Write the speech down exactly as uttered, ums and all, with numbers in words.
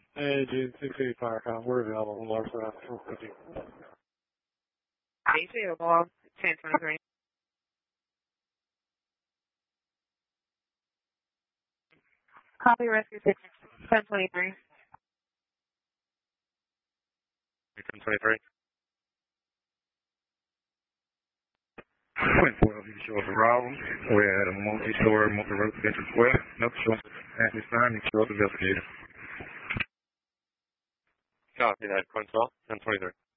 Hey, June six eighty fire call. We're available on Larson Route. eight zero, ten twenty-three. Copy rescue six, ten twenty-three. ten twenty-three. twenty-four of you show us a problem. We're at a multi-story, multi-residential square. Nothing showing at this time. You show us investigator. Copy that, Quintel, ten twenty-three.